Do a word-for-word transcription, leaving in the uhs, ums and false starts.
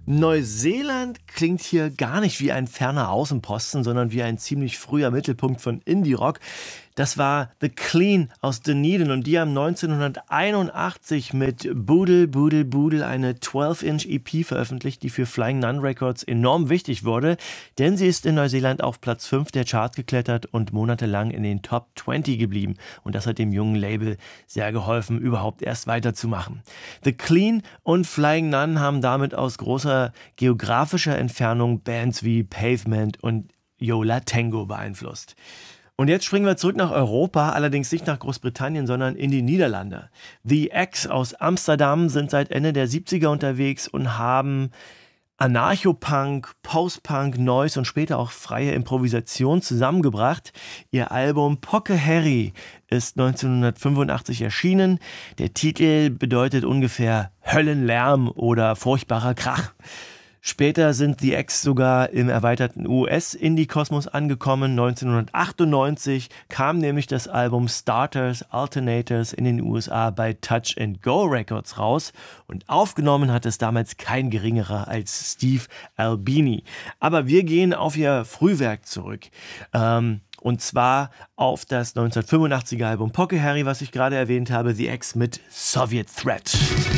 Neuseeland klingt hier gar nicht wie ein ferner Außenposten, sondern wie ein ziemlich früher Mittelpunkt von Indie-Rock. Das war The Clean aus Dunedin und die haben neunzehnhunderteinundachtzig mit Boodle, Boodle, Boodle eine zwölf Inch E P veröffentlicht, die für Flying Nun Records enorm wichtig wurde, denn sie ist in Neuseeland auf Platz fünf der Charts geklettert und monatelang in den Top zwanzig geblieben. Und das hat dem jungen Label sehr geholfen, überhaupt erst weiterzumachen. The Clean und Flying Nun haben damit aus großer geografischer Entfernung Bands wie Pavement und Yo La Tengo beeinflusst. Und jetzt springen wir zurück nach Europa, allerdings nicht nach Großbritannien, sondern in die Niederlande. The X aus Amsterdam sind seit Ende der siebziger unterwegs und haben Anarcho-Punk, Post-Punk, Noise und später auch freie Improvisation zusammengebracht. Ihr Album Poke Harry ist neunzehnhundertfünfundachtzig erschienen. Der Titel bedeutet ungefähr Höllenlärm oder furchtbarer Krach. Später sind The X sogar im erweiterten U S-Indie-Kosmos angekommen. neunzehnhundertachtundneunzig kam nämlich das Album Starters, Alternators in den U S A bei Touch and Go Records raus und aufgenommen hat es damals kein geringerer als Steve Albini. Aber wir gehen auf ihr Frühwerk zurück. Ähm, und zwar auf das neunzehnhundertfünfundachtziger Album Poke Harry, was ich gerade erwähnt habe, The X mit Soviet Threat.